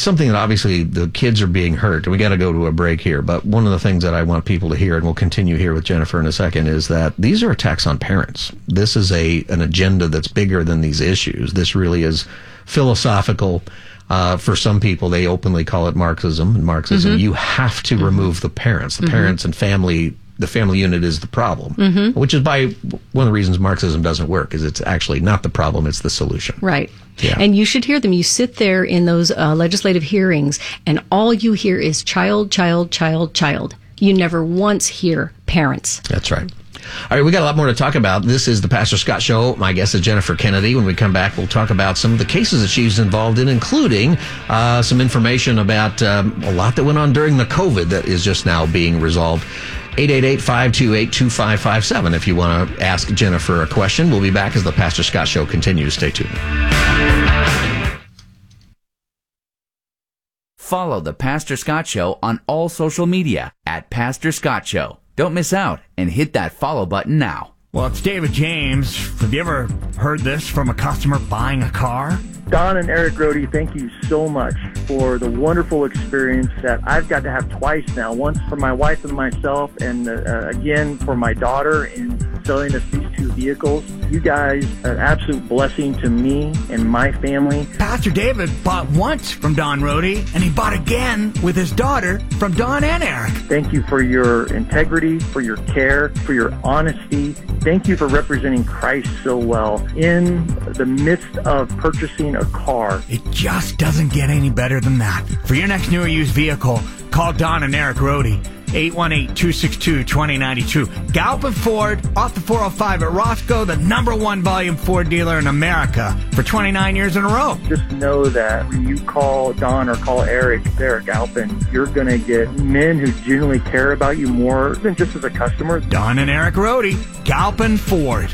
something that obviously the kids are being hurt. We got to go to a break here, but one of the things that I want people to hear, and we'll continue here with Jennifer in a second, is that these are attacks on parents. This is an agenda that's bigger than these issues. This really is philosophical. For some people, they openly call it Marxism. And Marxism, you have to remove the parents. The parents and family, the family unit is the problem, which is one of the reasons Marxism doesn't work, is it's actually not the problem, it's the solution. Right. Yeah. And you should hear them. You sit there in those legislative hearings, and all you hear is child, child, child, child. You never once hear parents. That's right. All right, we got a lot more to talk about. This is the Pastor Scott Show. My guest is Jennifer Kennedy. When we come back, we'll talk about some of the cases that she's involved in, including some information about a lot that went on during the COVID that is just now being resolved. 888-528-2557 if you want to ask Jennifer a question. We'll be back as the Pastor Scott Show continues. Stay tuned. Follow the Pastor Scott Show on all social media at Pastor Scott Show. Don't miss out and hit that follow button now. Well, it's David James. Have you ever heard this from a customer buying a car? Don and Eric Rohde, thank you so much for the wonderful experience that I've got to have twice now. Once for my wife and myself, and again for my daughter in selling us these two vehicles. You guys are an absolute blessing to me and my family. Pastor David bought once from Don Rohde, and he bought again with his daughter from Don and Eric. Thank you for your integrity, for your care, for your honesty. Thank you for representing Christ so well in the midst of purchasing a car. It just doesn't get any better than that. For your next new or used vehicle, call Don and Eric Rohde. 818-262-2092. Gallup and Ford, off the 405 at Roscoe, the #1 volume Ford dealer in America for 29 years in a row. Just know that when you call Don or call Eric there at Gallup, you're going to get men who genuinely care about you more than just as a customer. Don and Eric Rohde, Gallup and Ford,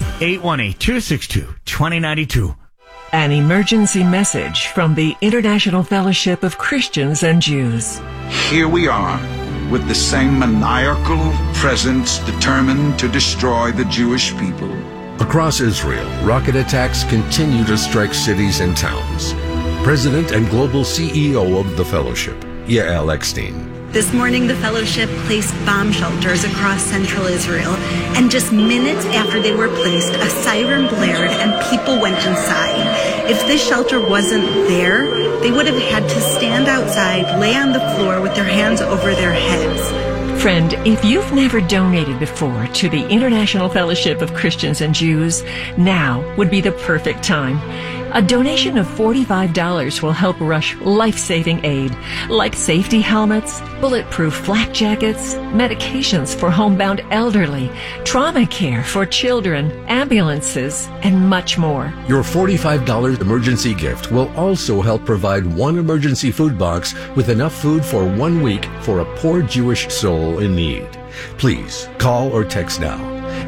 818-262-2092. An emergency message from the International Fellowship of Christians and Jews. Here we are, with the same maniacal presence determined to destroy the Jewish people. Across Israel, rocket attacks continue to strike cities and towns. President and global CEO of the Fellowship, Yael Eckstein. This morning, the Fellowship placed bomb shelters across central Israel, and just minutes after they were placed, a siren blared and people went inside. If this shelter wasn't there, they would have had to stand outside, lay on the floor with their hands over their heads. Friend, if you've never donated before to the International Fellowship of Christians and Jews, now would be the perfect time. A donation of $45 will help rush life-saving aid, like safety helmets, bulletproof flak jackets, medications for homebound elderly, trauma care for children, ambulances, and much more. Your $45 emergency gift will also help provide one emergency food box with enough food for 1 week for a poor Jewish soul in need. Please call or text now.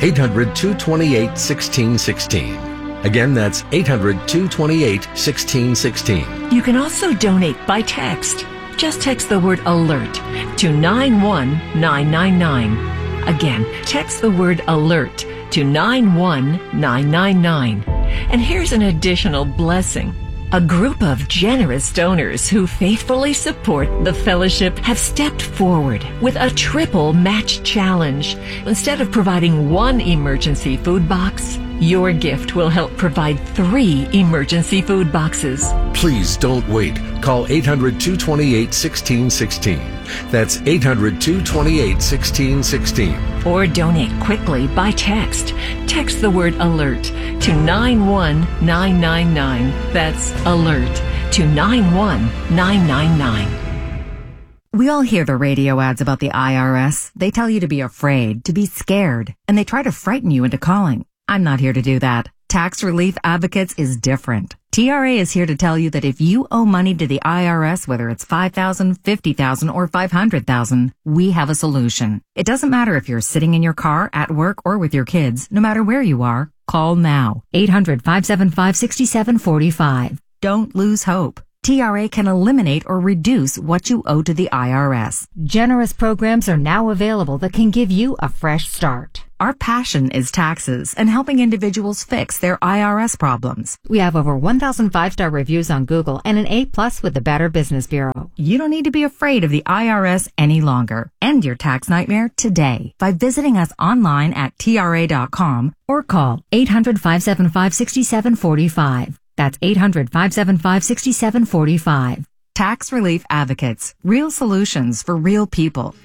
800-228-1616. Again, that's 800-228-1616. You can also donate by text. Just text the word ALERT to 91999. Again, text the word ALERT to 91999. And here's an additional blessing. A group of generous donors who faithfully support the Fellowship have stepped forward with a triple match challenge. Instead of providing one emergency food box, your gift will help provide 3 emergency food boxes. Please don't wait. Call 800-228-1616. That's 800-228-1616. Or donate quickly by text. Text the word ALERT to 91999. That's ALERT to 91999. We all hear the radio ads about the IRS. They tell you to be afraid, to be scared, and they try to frighten you into calling. I'm not here to do that. Tax Relief Advocates is different. TRA is here to tell you that if you owe money to the IRS, whether it's $5,000, $50,000, or $500,000, we have a solution. It doesn't matter if you're sitting in your car, at work, or with your kids. No matter where you are, call now. 800-575-6745. Don't lose hope. TRA can eliminate or reduce what you owe to the IRS. Generous programs are now available that can give you a fresh start. Our passion is taxes and helping individuals fix their IRS problems. We have over 1,000 5-star reviews on Google and an A+ with the Better Business Bureau. You don't need to be afraid of the IRS any longer. End your tax nightmare today by visiting us online at TRA.com or call 800-575-6745. That's 800-575-6745. Tax Relief Advocates. Real solutions for real people.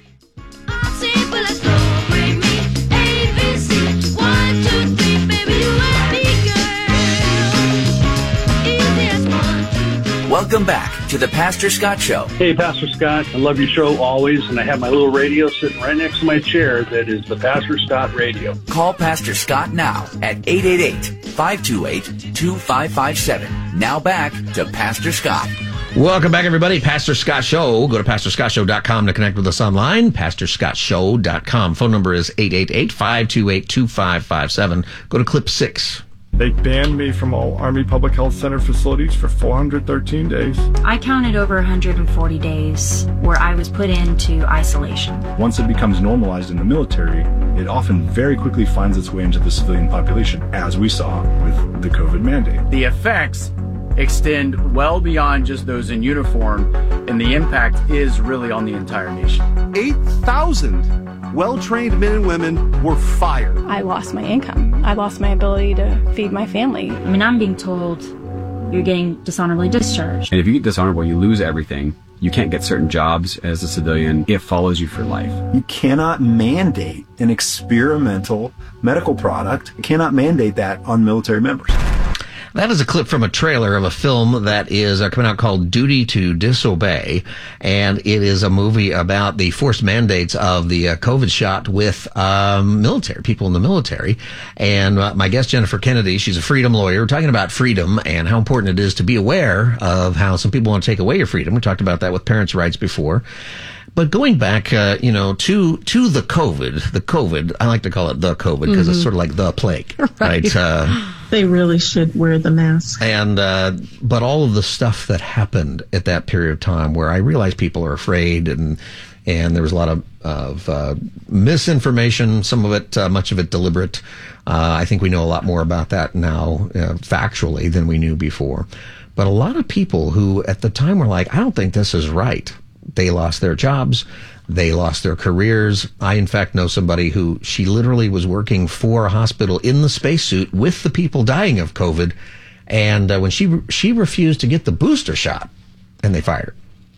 Welcome back to the Pastor Scott Show. Hey, Pastor Scott. I love your show always, and I have my little radio sitting right next to my chair that is the Pastor Scott Radio. Call Pastor Scott now at 888-528-2557. Now back to Pastor Scott. Welcome back, everybody. Pastor Scott Show. Go to PastorScottShow.com to connect with us online. PastorScottShow.com. Phone number is 888-528-2557. Go to clip 6. They banned me from all Army Public Health Center facilities for 413 days. I counted over 140 days where I was put into isolation. Once it becomes normalized in the military, it often very quickly finds its way into the civilian population, as we saw with the COVID mandate. The effects extend well beyond just those in uniform, and the impact is really on the entire nation. 8,000 well-trained men and women were fired. I lost my income. I lost my ability to feed my family. I mean, I'm being told you're getting dishonorably discharged. And if you get dishonorable, you lose everything. You can't get certain jobs as a civilian. It follows you for life. You cannot mandate an experimental medical product. You cannot mandate that on military members. That is a clip from a trailer of a film that is coming out called Duty to Disobey, and it is a movie about the forced mandates of the COVID shot with military, people in the military. And my guest, Jennifer Kennedy, she's a freedom lawyer. We're talking about freedom and how important it is to be aware of how some people want to take away your freedom. We talked about that with parents' rights before. But going back, to the COVID, I like to call it the COVID because it's sort of like the plague, right? They really should wear the mask. And, but all of the stuff that happened at that period of time where I realized people are afraid and there was a lot of misinformation, some of it, much of it deliberate. I think we know a lot more about that now, factually, than we knew before. But a lot of people who at the time were like, I don't think this is right. They lost their jobs. They lost their careers. I, in fact, know somebody who she literally was working for a hospital in the spacesuit with the people dying of COVID. And when she refused to get the booster shot, and they fired her.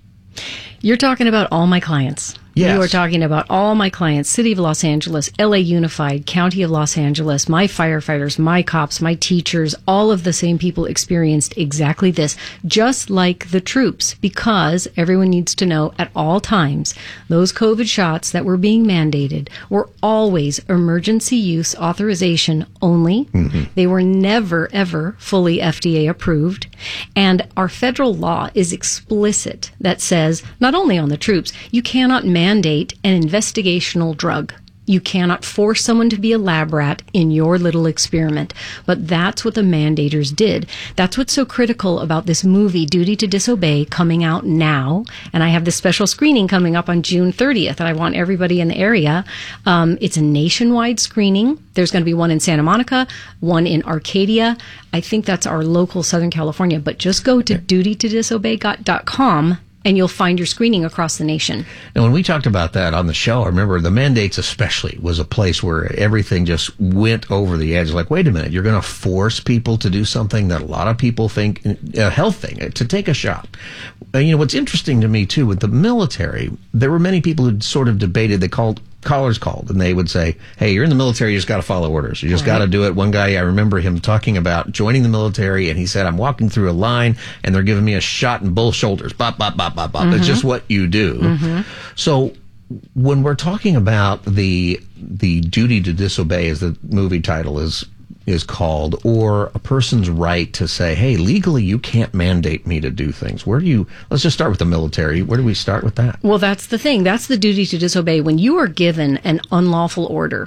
You're talking about all my clients. Yes. You are talking about all my clients, City of Los Angeles, LA Unified, County of Los Angeles, my firefighters, my cops, my teachers, all of the same people experienced exactly this, just like the troops, because everyone needs to know at all times, those COVID shots that were being mandated were always emergency use authorization only. Mm-hmm. They were never, ever fully FDA approved. And our federal law is explicit that says, not only on the troops, you cannot mandate an investigational drug. You cannot force someone to be a lab rat in your little experiment. But that's what the mandators did. That's what's so critical about this movie, Duty to Disobey, coming out now. And I have this special screening coming up on June 30th, and I want everybody in the area. It's a nationwide screening. There's going to be one in Santa Monica, one in Arcadia. I think that's our local Southern California. But just go to dutytodisobey.com. And you'll find your screening across the nation. Now, when we talked about that on the show, I remember the mandates especially was a place where everything just went over the edge. Like, wait a minute, you're going to force people to do something that a lot of people think, a health thing, to take a shot. What's interesting to me, too, with the military, there were many people who sort of debated, callers called, and they would say, hey, you're in the military, you just got to follow orders. You just got to do it. One guy, I remember him talking about joining the military, and he said, I'm walking through a line, and they're giving me a shot in both shoulders. Bop, bop, bop, bop, bop. Mm-hmm. It's just what you do. Mm-hmm. So when we're talking about the duty to disobey, as the movie title is called, or a person's right to say, hey, legally you can't mandate me to do things. Let's just start with the military. Where do we start with that? Well, that's the thing. That's the duty to disobey. When you are given an unlawful order,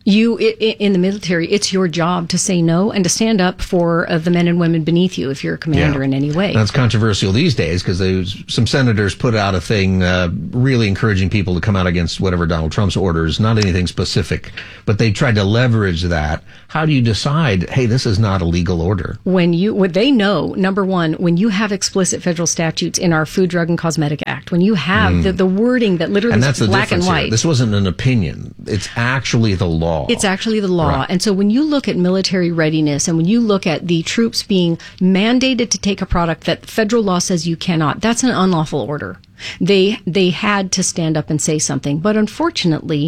In the military, it's your job to say no and to stand up for the men and women beneath you if you're a commander in any way. That's controversial these days because some senators put out a thing really encouraging people to come out against whatever Donald Trump's orders, not anything specific, but they tried to leverage that. How do you decide, hey, this is not a legal order? What they know, number one, when you have explicit federal statutes in our Food, Drug, and Cosmetic Act, when you have the wording that literally is black and white. Here. This wasn't an opinion. It's actually the law. It's actually the law. Right. And so when you look at military readiness and when you look at the troops being mandated to take a product that federal law says you cannot, that's an unlawful order. They had to stand up and say something. But unfortunately,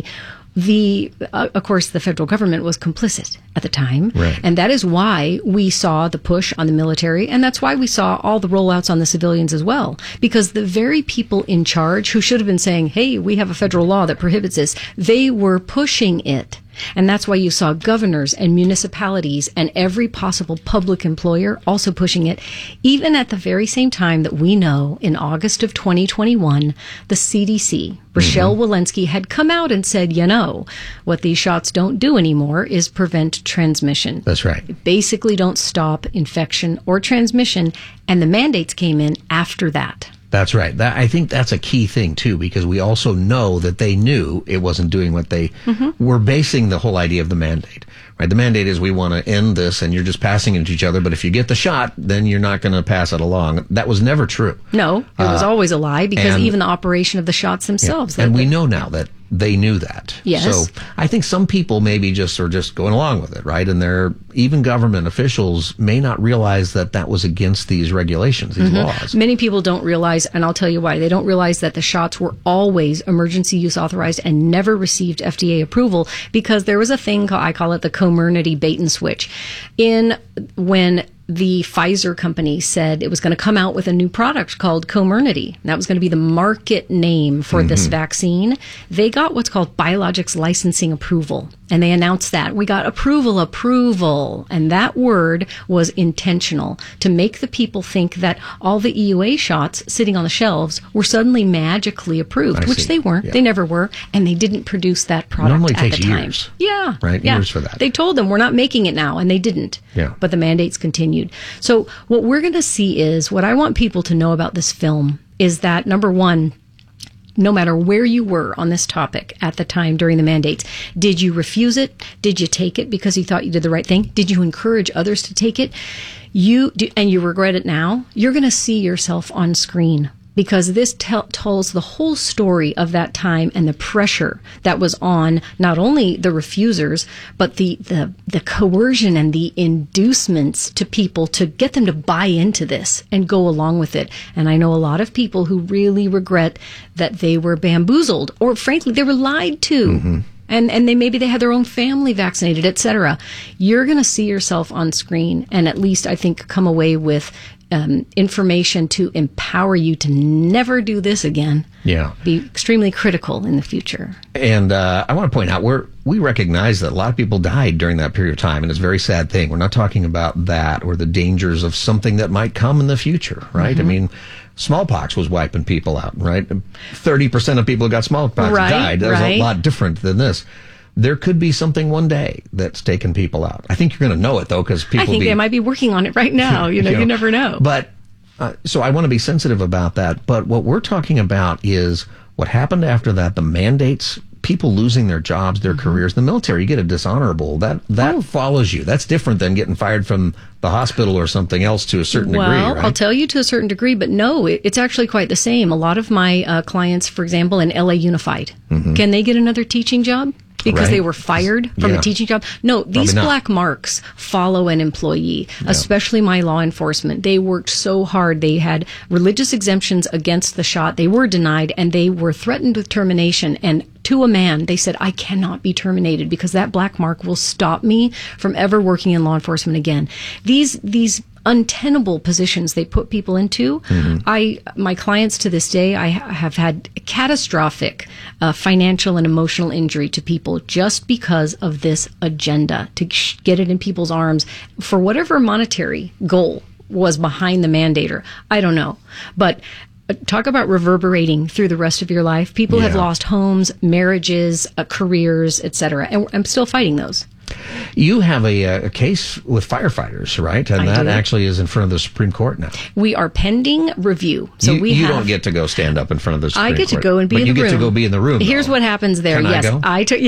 of course, the federal government was complicit at the time. Right. And that is why we saw the push on the military. And that's why we saw all the rollouts on the civilians as well. Because the very people in charge who should have been saying, hey, we have a federal law that prohibits this, they were pushing it. And that's why you saw governors and municipalities and every possible public employer also pushing it, even at the very same time that we know in August of 2021, the CDC, Rochelle Walensky, had come out and said, what these shots don't do anymore is prevent transmission. That's right. They basically don't stop infection or transmission, and the mandates came in after that. That's right. I think that's a key thing, too, because we also know that they knew it wasn't doing what they were basing the whole idea of the mandate. Right? The mandate is we want to end this and you're just passing it to each other, but if you get the shot, then you're not going to pass it along. That was never true. No, it was always a lie because even the operation of the shots themselves. Yeah. And we know now that they knew that. Yes. So I think some people maybe just are just going along with it, right? And even government officials may not realize that that was against these regulations, these laws. Many people don't realize, and I'll tell you why. They don't realize that the shots were always emergency use authorized and never received FDA approval because there was a thing, I call it the Comirnaty bait and switch. When the Pfizer company said it was going to come out with a new product called Comirnaty. That was going to be the market name for this vaccine. They got what's called biologics licensing approval. And they announced that. We got approval. And that word was intentional to make the people think that all the EUA shots sitting on the shelves were suddenly magically approved, which they weren't. Yeah. They never were. And they didn't produce that product normally at the time. Normally takes years. Yeah. Right? Yeah. Years for that. They told them, we're not making it now. And they didn't. Yeah. But the mandates continued. So what we're going to see is, what I want people to know about this film is that, number one, no matter where you were on this topic at the time during the mandates, did you refuse it? Did you take it because you thought you did the right thing? Did you encourage others to take it? And you regret it now? You're going to see yourself on screen. Because this tells the whole story of that time and the pressure that was on not only the refusers, but the coercion and the inducements to people to get them to buy into this and go along with it. And I know a lot of people who really regret that they were bamboozled or, frankly, they were lied to. And maybe they had their own family vaccinated, etc. You're going to see yourself on screen and at least, I think, come away with information to empower you to never do this again. Yeah. Be extremely critical in the future. And I want to point out, we recognize that a lot of people died during that period of time, and it's a very sad thing. We're not talking about that or the dangers of something that might come in the future, right? I mean, smallpox was wiping people out, right? 30% of people who got smallpox died. That was a lot different than this. There could be something one day that's taken people out. I think you're going to know it, though, because people... I think they might be working on it right now. You never know. But, so I want to be sensitive about that. But what we're talking about is what happened after that, the mandates, people losing their jobs, their careers. In the military, you get a dishonorable. That follows you. That's different than getting fired from the hospital or something else to a certain degree, right? I'll tell you to a certain degree, but no, it's actually quite the same. A lot of my clients, for example, in LA Unified, can they get another teaching job? Because they were fired from a teaching job? No, these black marks follow an employee, especially my law enforcement. They worked so hard. They had religious exemptions against the shot. They were denied, and they were threatened with termination. And to a man, they said, I cannot be terminated because that black mark will stop me from ever working in law enforcement again. These untenable positions they put people into. My clients to this day, I have had catastrophic financial and emotional injury to people just because of this agenda to get it in people's arms for whatever monetary goal was behind the mandator. I don't know. But talk about reverberating through the rest of your life. People have lost homes, marriages, careers, etc., and I'm still fighting those. You have a case with firefighters, right? And that actually is in front of the Supreme Court now. We are pending review. So you don't get to go stand up in front of the Supreme Court. I get to go and be in the room. But you get to go be in the room. Here's what happens there. Can I go?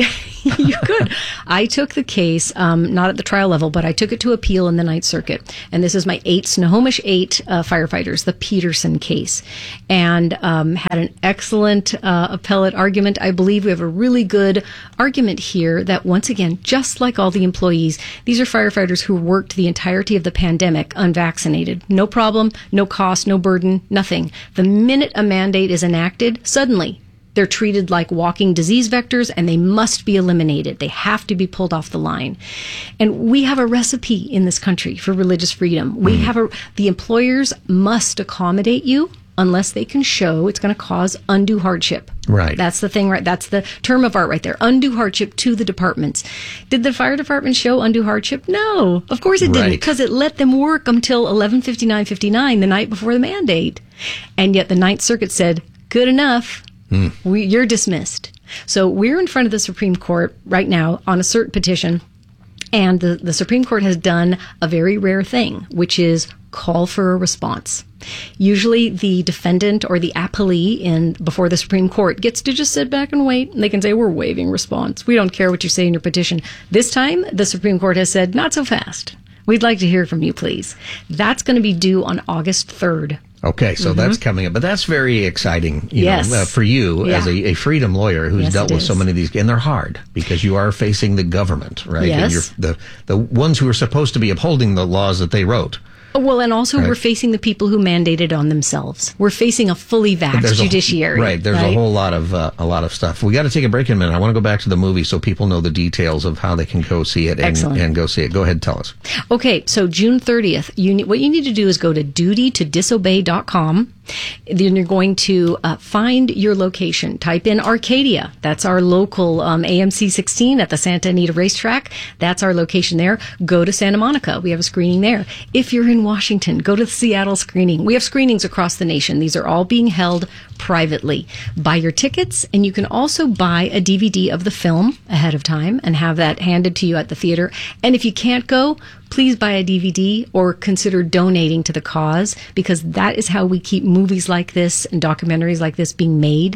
You could. I took the case, not at the trial level, but I took it to appeal in the Ninth Circuit. And this is my Snohomish 8 firefighters, the Peterson case. And had an excellent appellate argument. I believe we have a really good argument here that, once again, just like all the employees, these are firefighters who worked the entirety of the pandemic unvaccinated. No problem, no cost, no burden, nothing. The minute a mandate is enacted, suddenly they're treated like walking disease vectors and they must be eliminated. They have to be pulled off the line. And we have a recipe in this country for religious freedom. We have the employers must accommodate you unless they can show it's going to cause undue hardship. Right. That's the thing, right? That's the term of art right there. Undue hardship to the departments. Did the fire department show undue hardship? No, of course it didn't, because it let them work until 11:59:59 the night before the mandate. And yet the Ninth Circuit said, good enough. You're dismissed. So we're in front of the Supreme Court right now on a cert petition. And the Supreme Court has done a very rare thing, which is call for a response. Usually the defendant or the appellee before the Supreme Court gets to just sit back and wait. And they can say, we're waiving response. We don't care what you say in your petition. This time, the Supreme Court has said, not so fast. We'd like to hear from you, please. That's going to be due on August 3rd. Okay, so that's coming up. But that's very exciting, you know, for you as a freedom lawyer who's dealt with so many of these. And they're hard because you are facing the government, right? Yes. And you're the ones who are supposed to be upholding the laws that they wrote. Well, and also we're facing the people who mandated on themselves. We're facing a fully vaxxed judiciary. There's a whole lot of stuff. We got to take a break in a minute. I want to go back to the movie so people know the details of how they can go see it and go see it. Go ahead and tell us. Okay, so June 30th, what you need to do is go to dutytodisobey.com. Then you're going to find your location. Type in Arcadia. That's our local AMC 16 at the Santa Anita Racetrack. That's our location there. Go to Santa Monica. We have a screening there. If you're in Washington, go to the Seattle screening. We have screenings across the nation. These are all being held privately. Buy your tickets, and you can also buy a DVD of the film ahead of time and have that handed to you at the theater. And if you can't go, please buy a DVD or consider donating to the cause, because that is how we keep movies like this and documentaries like this being made.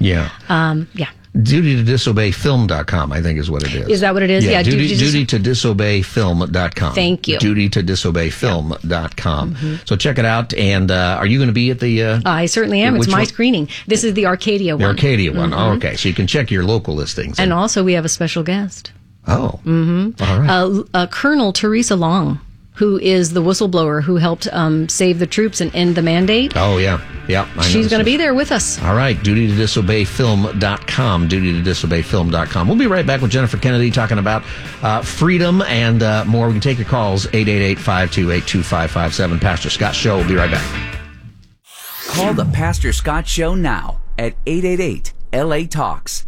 Dutytodisobeyfilm.com, I think is what it is. Is that what it is? Yeah, dutytodisobeyfilm.com. Thank you. Dutytodisobeyfilm.com. So check it out. And are you going to be at the... I certainly am. It's my screening. This is the Arcadia one. The Arcadia one. Oh, okay. So you can check your local listings. And also we have a special guest. Oh. All right. Colonel Teresa Long, who is the whistleblower who helped save the troops and end the mandate. Oh, yeah. She's going to be there with us. All right. Dutytodisobeyfilm.com. Dutytodisobeyfilm.com. We'll be right back with Jennifer Kennedy talking about freedom and more. We can take your calls, 888-528-2557. Pastor Scott Show. We'll be right back. Call the Pastor Scott Show now at 888-LA-TALKS.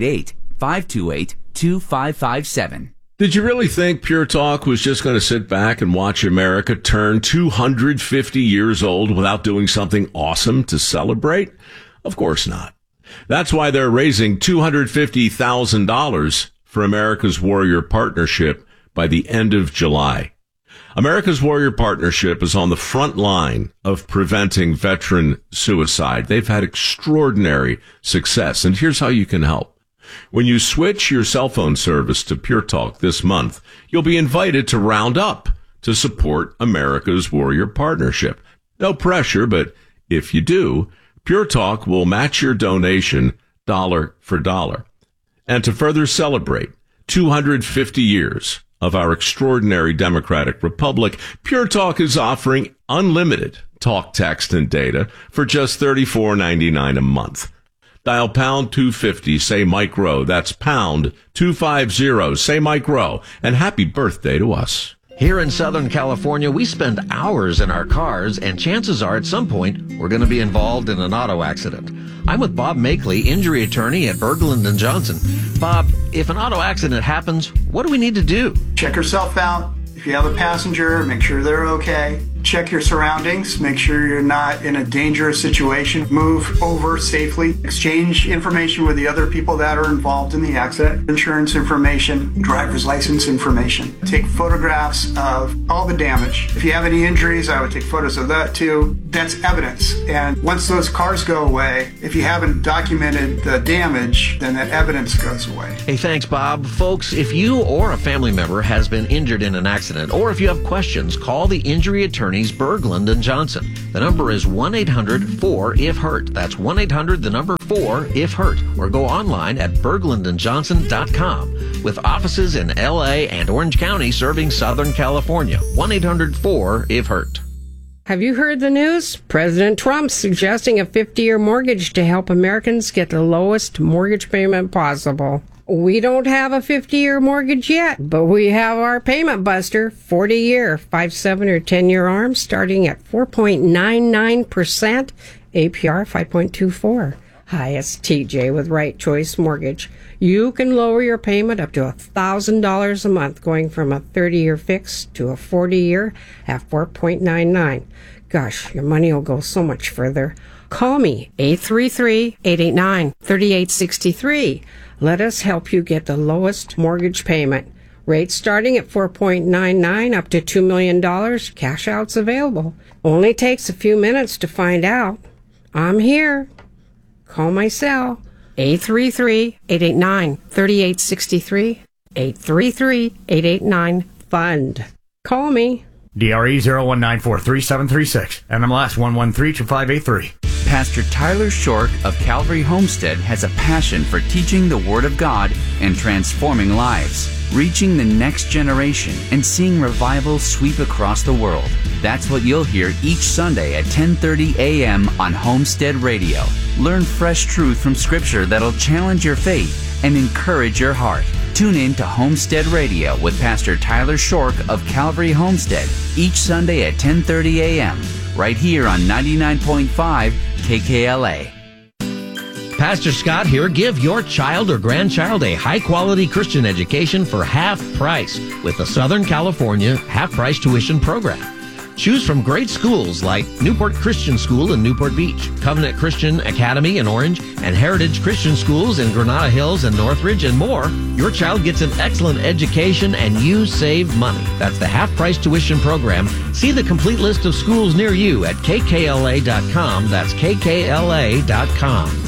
888-528-2557. Did you really think Pure Talk was just going to sit back and watch America turn 250 years old without doing something awesome to celebrate? Of course not. That's why they're raising $250,000 for America's Warrior Partnership by the end of July. America's Warrior Partnership is on the front line of preventing veteran suicide. They've had extraordinary success, and here's how you can help. When you switch your cell phone service to Pure Talk this month, you'll be invited to round up to support America's Warrior Partnership. No pressure, but if you do, Pure Talk will match your donation dollar for dollar. And to further celebrate 250 years of our extraordinary democratic republic, Pure Talk is offering unlimited talk, text, and data for just $34.99 a month. Dial pound 250, say Mike Rowe. That's pound 250, say Mike Rowe. And happy birthday to us. Here in Southern California, we spend hours in our cars, and chances are at some point we're going to be involved in an auto accident. I'm with Bob Makeley, injury attorney at Berglund & Johnson. Bob, if an auto accident happens, what do we need to do? Check yourself out. If you have a passenger, make sure they're okay. check your surroundings, make sure you're not in a dangerous situation, move over safely, exchange information with the other people that are involved in the accident, insurance information, driver's license information. Take photographs of all the damage. If you have any injuries, I would take photos of that too. That's evidence. And once those cars go away, if you haven't documented the damage, then that evidence goes away. Hey, thanks, Bob. Folks, if you or a family member has been injured in an accident, or if you have questions, call the injury attorneys Berglund and Johnson. The number is 1-800-4-IF-HURT. That's 1-800-4-IF-HURT. Or go online at berglundandjohnson.com. With offices in L.A. and Orange County serving Southern California. 1-800-4-IF-HURT. Have you heard the news? President Trump's suggesting a 50-year mortgage to help Americans get the lowest mortgage payment possible. We don't have a 50-year mortgage yet, but we have our payment buster, 40-year, 5, 7, or 10-year ARMs starting at 4.99%, APR 5.24. Hi, it's TJ with Right Choice Mortgage. You can lower your payment up to $1,000 a month, going from a 30-year fix to a 40-year at 4.99. Gosh, your money will go so much further. Call me, 833-889-3863. Let us help you get the lowest mortgage payment. Rates starting at 4.99 up to $2 million. Cash outs available. Only takes a few minutes to find out. I'm here. Call my cell, 833-889-3863, 833-889-FUND. Call me. DRE 01943736, NMLS 1132583. Pastor Tyler Shork of Calvary Homestead has a passion for teaching the Word of God and transforming lives, reaching the next generation, and seeing revival sweep across the world. That's what you'll hear each Sunday at 10:30 a.m. on Homestead Radio. Learn fresh truth from Scripture that'll challenge your faith and encourage your heart. Tune in to Homestead Radio with Pastor Tyler Shork of Calvary Homestead each Sunday at 10:30 a.m. right here on 99.5 KKLA. Pastor Scott here. Give your child or grandchild a high-quality Christian education for half price with the Southern California half-price tuition program. Choose from great schools like Newport Christian School in Newport Beach, Covenant Christian Academy in Orange, and Heritage Christian Schools in Granada Hills and Northridge, and more. Your child gets an excellent education and you save money. That's the half-price tuition program. See the complete list of schools near you at kkla.com. That's kkla.com.